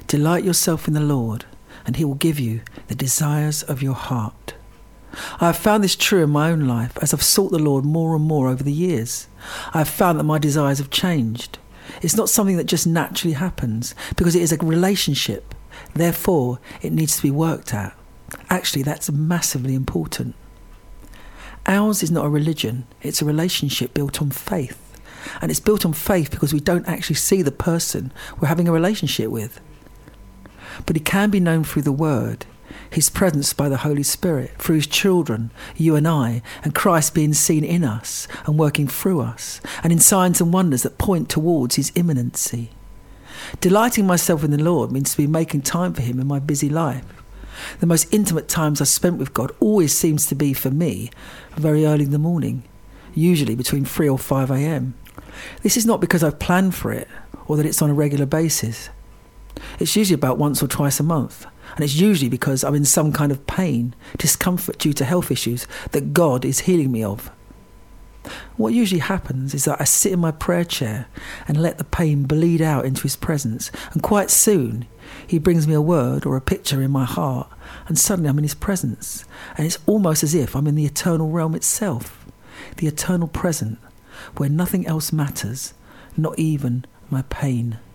Delight yourself in the Lord, and he will give you the desires of your heart. I have found this true in my own life as I've sought the Lord more and more over the years. I have found that my desires have changed. It's not something that just naturally happens, because it is a relationship. Therefore, it needs to be worked at. Actually, that's massively important. Ours is not a religion, it's a relationship built on faith. And it's built on faith because we don't actually see the person we're having a relationship with. But it can be known through the Word, his presence by the Holy Spirit, through his children, you and I, and Christ being seen in us and working through us, and in signs and wonders that point towards his imminency. Delighting myself in the Lord means to be making time for him in my busy life. The most intimate times I've spent with God always seems to be, for me, very early in the morning, usually between 3 or 5 a.m. This is not because I've planned for it or that it's on a regular basis. It's usually about once or twice a month, and it's usually because I'm in some kind of pain, discomfort due to health issues that God is healing me of. What usually happens is that I sit in my prayer chair and let the pain bleed out into his presence, and quite soon he brings me a word or a picture in my heart, and suddenly I'm in his presence, and it's almost as if I'm in the eternal realm itself, the eternal present, where nothing else matters, not even my pain.